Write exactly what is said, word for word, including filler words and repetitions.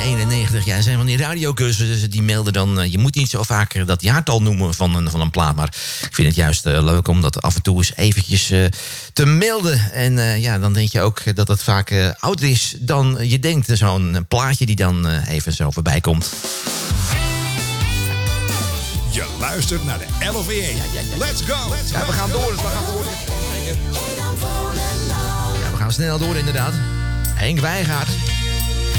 eenennegentig. Ja, er zijn van die radiocursussen die melden dan... Uh, je moet niet zo vaak dat jaartal noemen van een, van een plaat. Maar ik vind het juist uh, leuk om dat af en toe eens eventjes uh, te melden. En uh, ja, dan denk je ook dat het vaak uh, ouder is dan je denkt. Zo'n plaatje die dan uh, even zo voorbij komt. Je luistert naar de L O V A. Ja, ja, ja. Let's go! Let's ja, we gaan door. Dus we gaan door. Ja, we gaan snel door inderdaad. Henk Wijngaard.